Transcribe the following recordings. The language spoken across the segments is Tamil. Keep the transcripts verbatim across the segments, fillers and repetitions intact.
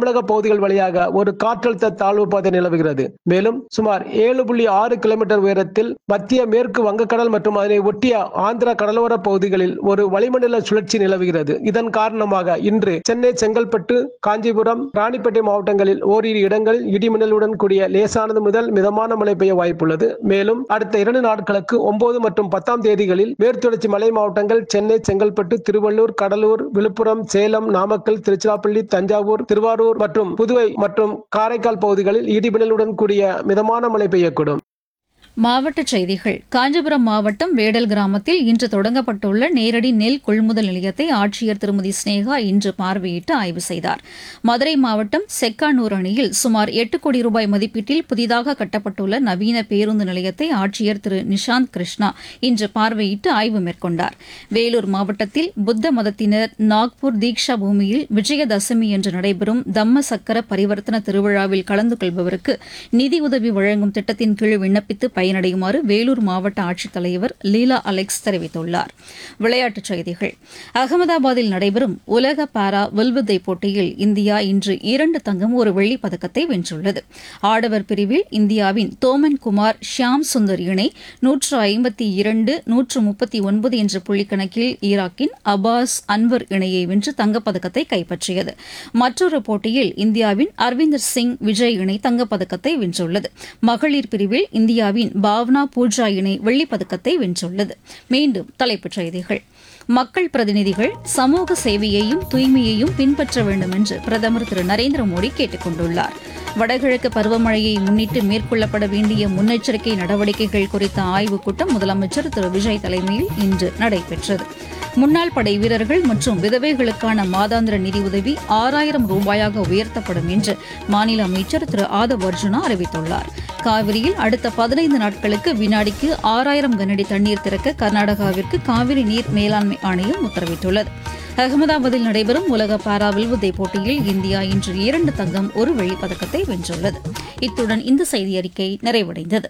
தமிழக பகுதிகள் வழியாக ஒரு காற்றழுத்த தாழ்வு பாதை நிலவுகிறது. மேலும் சுமார் ஏழு புள்ளி ஆறு கிலோமீட்டர் உயரத்தில் மத்திய மேற்கு வங்கக்கடல் மற்றும் அதனை ஒட்டிய ஆந்திரா கடலோர பகுதிகளில் ஒரு வளிமண்டல சுழற்சி நிலவுகிறது. இதன் காரணமாக இன்று சென்னை, செங்கல்பட்டு, காஞ்சிபுரம், ராணிப்பேட்டை மாவட்டங்களில் ஓரிரு இடங்களில் இடிமின்னலுடன் கூடிய லேசானது முதல் மிதமான மழை பெய்ய வாய்ப்புள்ளது. மேலும் அடுத்த இரண்டு நாட்களுக்கு ஒன்பது மற்றும் பத்தாம் தேதிகளில் மேற்குத்தொடர்ச்சி மலை மாவட்டங்கள் சென்னை, செங்கல்பட்டு, திருவள்ளூர், கடலூர், விழுப்புரம், சேலம், நாமக்கல், திருச்சிராப்பள்ளி, தஞ்சாவூர், திருவாரூர் மற்றும் புதுவை மற்றும் காரைக்கால் பகுதிகளில் இடிமின்னலுடன் கூடிய மிதமான மழை பெய்யக்கூடும். மாவட்டச் செய்திகள். காஞ்சிபுரம் மாவட்டம் வேடல் கிராமத்தில் இன்று தொடங்கப்பட்டுள்ள நேரடி நெல் கொள்முதல் நிலையத்தை ஆட்சியர் திருமதி ஸ்னேகா இன்று பார்வையிட்டு ஆய்வு செய்தார். மதுரை மாவட்டம் செக்கானூர் அணையில் சுமார் எட்டு கோடி ரூபாய் மதிப்பீட்டில் புதிதாக கட்டப்பட்டுள்ள நவீன பேருந்து நிலையத்தை ஆட்சியர் திரு நிஷாந்த் கிருஷ்ணா இன்று பார்வையிட்டு ஆய்வு மேற்கொண்டார். வேலூர் மாவட்டத்தில் புத்த மதத்தினர் நாக்பூர் தீக்ஷா பூமியில் விஜயதசமி என்று நடைபெறும் தம்ம சக்கர பரிவர்த்தன திருவிழாவில் கலந்து கொள்பவருக்கு நிதியுதவி வழங்கும் திட்டத்தின் கீழ் விண்ணப்பித்து பயனடையுமாறு வேலூர் மாவட்ட ஆட்சித்தலைவர் லீலா அலெக்ஸ் தெரிவித்துள்ளார். விளையாட்டுச் செய்திகள். அகமதாபாத்தில் நடைபெறும் உலக பாரா வில்வித்தை போட்டியில் இந்தியா இன்று இரண்டு தங்கம் ஒரு வெள்ளிப் பதக்கத்தை வென்றுள்ளது. ஆடவர் பிரிவில் இந்தியாவின் தோமன் குமார் ஷியாம் சுந்தர் இணை நூற்று ஐம்பத்தி இரண்டு நூற்று முப்பத்தி ஒன்பது என்ற புள்ளிக்கணக்கில் ஈராக்கின் அபாஸ் அன்வர் இணையை வென்று தங்கப்பதக்கத்தை கைப்பற்றியது. மற்றொரு போட்டியில் இந்தியாவின் அரவிந்தர் சிங் விஜய் இணை தங்கப்பதக்கத்தை வென்றுள்ளது. மகளிர் பிரிவில் இந்தியாவின் பாவ்னா பூஜா இணை வெள்ளிப் பதக்கத்தை வென்றுள்ளது. மீண்டும் தலைப்புச் செய்திகள். மக்கள் பிரதிநிதிகள் சமூக சேவையையும் தூய்மையையும் பின்பற்ற வேண்டும் என்று பிரதமர் திரு நரேந்திர மோடி கேட்டுக் கொண்டுள்ளார். வடகிழக்கு பருவமழையை முன்னிட்டு மேற்கொள்ளப்பட வேண்டிய முன்னெச்சரிக்கை நடவடிக்கைகள் குறித்த ஆய்வுக் கூட்டம் முதலமைச்சர் திரு விஜய் தலைமையில் இன்று நடைபெற்றது. முன்னாள் படை வீரர்கள் மற்றும் விதவைகளுக்கான மாதாந்திர நிதியுதவி ஆறாயிரம் ரூபாயாக உயர்த்தப்படும் என்று மாநில அமைச்சர் திரு ஆதவ் அர்ஜுனா அறிவித்துள்ளார். காவிரியில் அடுத்த பதினைந்து நாட்களுக்கு வினாடிக்கு ஆறாயிரம் கனஅடி தண்ணீர் திறக்க கர்நாடகாவிற்கு காவிரி நீர் மேலாண்மை ஆணையம் உத்தரவிட்டுள்ளது. அகமதாபாத்தில் நடைபெறும் உலக பாரா வில்வித்தை போட்டியில் இந்தியா இன்று இரண்டு தங்கம் ஒரு வெள்ளிப் பதக்கத்தை வென்றுள்ளது. இத்துடன் இந்த செய்தியறிக்கை நிறைவடைந்தது.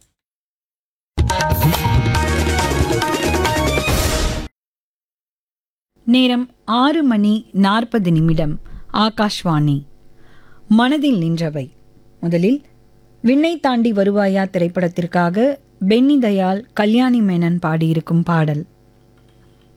நேரம் ஆறு மணி நாற்பது நிமிடம். ஆகாஷ்வாணி. மனதில் நின்றவை. முதலில் விண்ணை தாண்டி வருவாயா திரைப்படத்திற்காக பென்னி தயாள், கல்யாணி மேனன் பாடியிருக்கும் பாடல்.